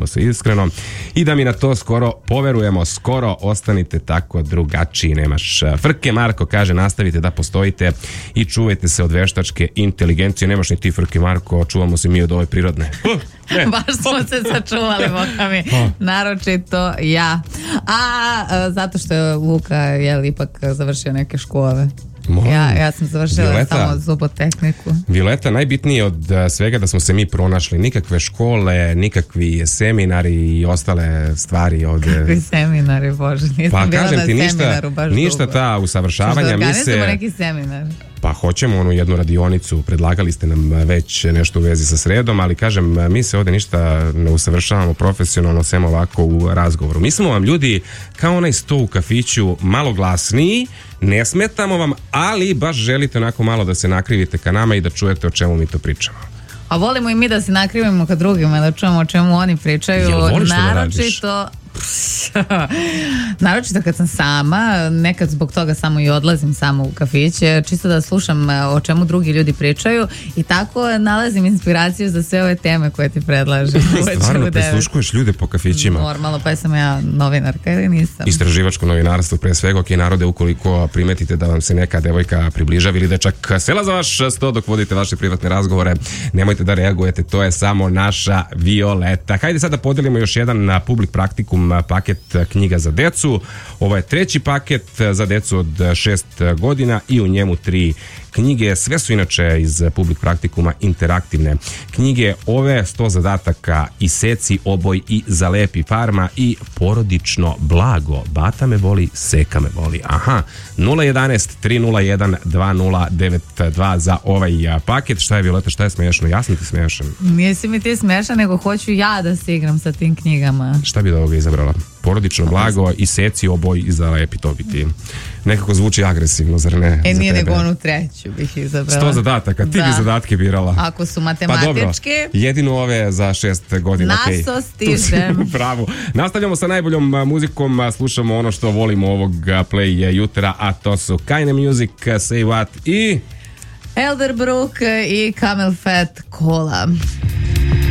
budimo se iskreno, i da mi na to skoro poverujemo, skoro ostanite tako drugačiji, nemaš frke. Marko kaže, nastavite da postojite i čuvajte se od veštačke inteligencije. Nemaš ni ti frke, Marko, čuvamo se mi od ove prirodne. Baš smo se sačuvali, boka mi, naročito ja. Zato što je Luka ipak završio neke škole. Ja sam završila Violeta, samo zubotehniku. Violeta, najbitnije od svega da smo se mi pronašli. Nikakve škole, nikakvi seminari i ostale stvari ovdje. Kakvi seminari, Bože, nisam bila na seminaru baš dugo. Ništa ta usavršavanja. Mi organizujemo neki seminar. Pa hoćemo onu jednu radionicu, predlagali ste nam već nešto u vezi sa sredom, ali kažem, mi se ovdje ništa ne usavršavamo profesionalno, sem ovako u razgovoru. Mi smo vam ljudi kao onaj sto u kafiću, malo glasniji, ne smetamo vam, ali baš želite onako malo da se nakrivite ka nama i da čujete o čemu mi to pričamo. A volimo i mi da se nakrivimo ka drugima, da čujemo o čemu oni pričaju. Naročito kad sam sama, nekad zbog toga samo i odlazim samo u kafiće, čisto da slušam o čemu drugi ljudi pričaju i tako nalazim inspiraciju za sve ove teme koje ti predlažem. Stvarno, prisluškuješ ljude po kafićima? Normalno, pa sam ja novinarka ili nisam? Istraživačko novinarstvo, pre svega, ok, narode, ukoliko primetite da vam se neka devojka približava ili dečak sela za vaš sto dok vodite vaše privatne razgovore, nemojte da reagujete, to je samo naša Violeta. Hajde sad da podelimo još jedan public praktikum paket knjiga za decu. Ovo je treći paket za decu od 6 godina i u njemu 3 knjige. Sve su inače iz public praktikuma interaktivne knjige. Ove 100 zadataka, Iseci, oboj i zalepi farma i porodično blago. Bata me voli, seka me voli. 011 301 2092 za ovaj paket. Šta je, Violeta, šta je smešno? Ja sam ti smešan. Nisi mi ti smešan, nego hoću ja da se igram sa tim knjigama. Šta bi da ovoga izabrala? Porodično blago, Iseci, oboj i zalepi, to bi ti nekako zvuči agresivno, zar ne? Nije nego onu treću bih izabrala. 100 zadataka, ti bi zadatke birala. Ako su matematičke. Pa dobro, jedino ove za 6 godina. Naso stižem. Bravo. Nastavljamo sa najboljom muzikom, slušamo ono što volimo ovog play jutra, a to su Kine Music, Say What i Elderbrook i Camel Fat Cola.